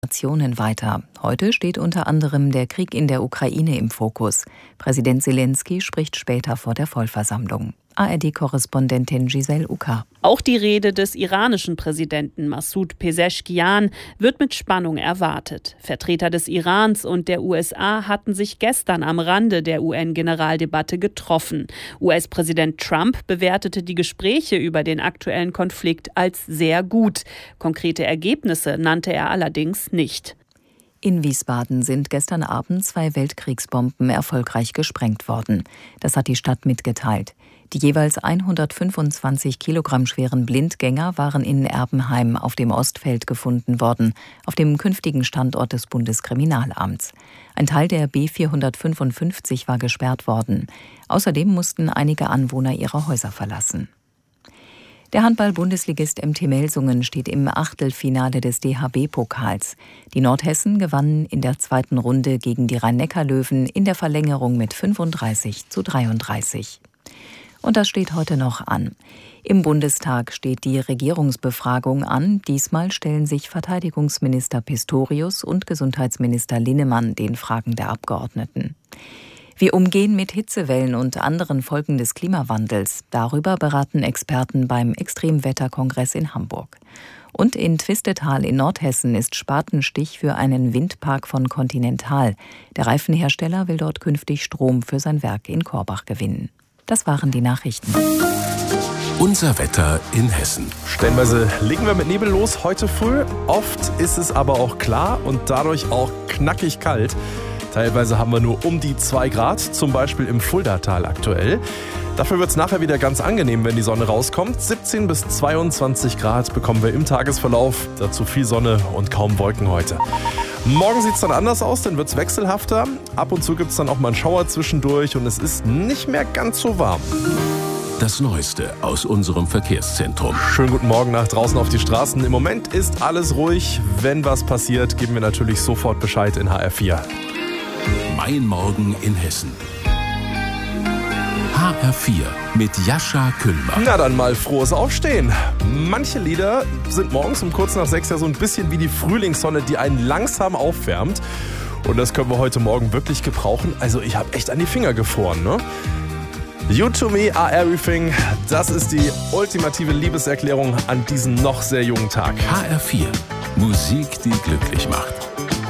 Nationen weiter. Heute steht unter anderem der Krieg in der Ukraine im Fokus. Präsident Selenskyj spricht später vor der Vollversammlung. ARD-Korrespondentin Giselle Uka. Auch die Rede des iranischen Präsidenten Massoud Pezeshkian wird mit Spannung erwartet. Vertreter des Irans und der USA hatten sich gestern am Rande der UN-Generaldebatte getroffen. US-Präsident Trump bewertete die Gespräche über den aktuellen Konflikt als sehr gut. Konkrete Ergebnisse nannte er allerdings nicht. In Wiesbaden sind gestern Abend 2 Weltkriegsbomben erfolgreich gesprengt worden. Das hat die Stadt mitgeteilt. Die jeweils 125 Kilogramm schweren Blindgänger waren in Erbenheim auf dem Ostfeld gefunden worden, auf dem künftigen Standort des Bundeskriminalamts. Ein Teil der B455 war gesperrt worden. Außerdem mussten einige Anwohner ihre Häuser verlassen. Der Handball-Bundesligist MT Melsungen steht im Achtelfinale des DHB-Pokals. Die Nordhessen gewannen in der zweiten Runde gegen die Rhein-Neckar-Löwen in der Verlängerung mit 35:33. Und das steht heute noch an. Im Bundestag steht die Regierungsbefragung an. Diesmal stellen sich Verteidigungsminister Pistorius und Gesundheitsminister Linnemann den Fragen der Abgeordneten. Wir umgehen mit Hitzewellen und anderen Folgen des Klimawandels. Darüber beraten Experten beim Extremwetterkongress in Hamburg. Und in Twistetal in Nordhessen ist Spatenstich für einen Windpark von Continental. Der Reifenhersteller will dort künftig Strom für sein Werk in Korbach gewinnen. Das waren die Nachrichten. Unser Wetter in Hessen. Stellenweise legen wir mit Nebel los heute früh. Oft ist es aber auch klar und dadurch auch knackig kalt. Teilweise haben wir nur um die 2 Grad, zum Beispiel im Fuldatal aktuell. Dafür wird es nachher wieder ganz angenehm, wenn die Sonne rauskommt. 17 bis 22 Grad bekommen wir im Tagesverlauf. Dazu viel Sonne und kaum Wolken heute. Morgen sieht es dann anders aus, dann wird es wechselhafter. Ab und zu gibt es dann auch mal einen Schauer zwischendurch und es ist nicht mehr ganz so warm. Das Neueste aus unserem Verkehrszentrum. Schönen guten Morgen nach draußen auf die Straßen. Im Moment ist alles ruhig. Wenn was passiert, geben wir natürlich sofort Bescheid in HR4. Mein Morgen in Hessen. HR4 mit Jascha Kühlmann. Na dann mal frohes Aufstehen. Manche Lieder sind morgens um kurz nach 6 ja so ein bisschen wie die Frühlingssonne, die einen langsam aufwärmt. Und das können wir heute Morgen wirklich gebrauchen. Also ich habe echt an die Finger gefroren, ne? You to me are everything. Das ist die ultimative Liebeserklärung an diesen noch sehr jungen Tag. HR4. Musik, die glücklich macht.